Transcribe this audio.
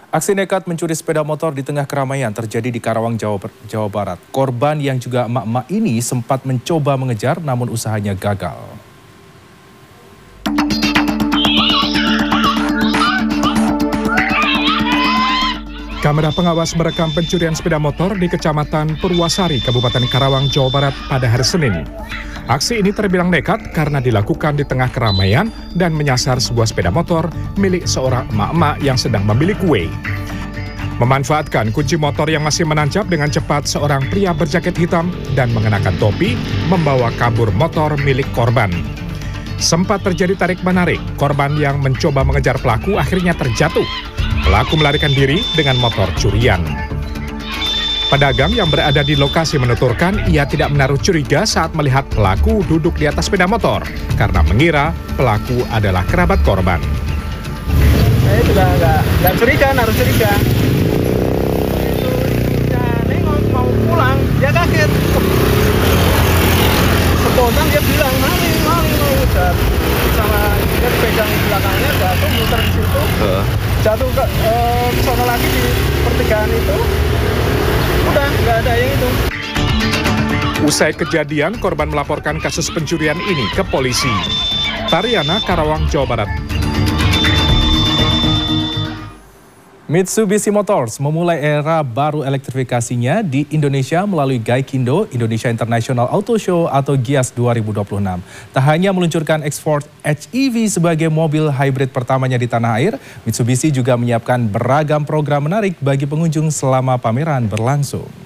Aksi nekat mencuri sepeda motor di tengah keramaian terjadi di Karawang, Jawa Barat. Korban yang juga emak-emak ini sempat mencoba mengejar namun usahanya gagal. Kamera pengawas merekam pencurian sepeda motor di Kecamatan Purwasari, Kabupaten Karawang, Jawa Barat pada hari Senin. Aksi ini terbilang nekat karena dilakukan di tengah keramaian dan menyasar sebuah sepeda motor milik seorang emak-emak yang sedang membeli kue. Memanfaatkan kunci motor yang masih menancap dengan cepat, seorang pria berjaket hitam dan mengenakan topi membawa kabur motor milik korban. Sempat terjadi tarik-menarik, korban yang mencoba mengejar pelaku akhirnya terjatuh. Pelaku melarikan diri dengan motor curian. Pedagang yang berada di lokasi menuturkan ia tidak menaruh curiga saat melihat pelaku duduk di atas sepeda motor karena mengira pelaku adalah kerabat korban. Saya juga nggak curiga, naruh curiga. Itu ya nengok mau pulang, dia kaget. Spontan dia bilang maling mau sama dia pegang belakangnya jatuh muter di situ. Jatuh ke sono lagi di pertigaan itu. Udah, nggak ada yang itu. Usai kejadian, korban melaporkan kasus pencurian ini ke polisi. Tariana, Karawang, Jawa Barat. Mitsubishi Motors memulai era baru elektrifikasinya di Indonesia melalui Gaikindo Indonesia International Auto Show atau GIAS 2026. Tak hanya meluncurkan X-Force HEV sebagai mobil hybrid pertamanya di tanah air, Mitsubishi juga menyiapkan beragam program menarik bagi pengunjung selama pameran berlangsung.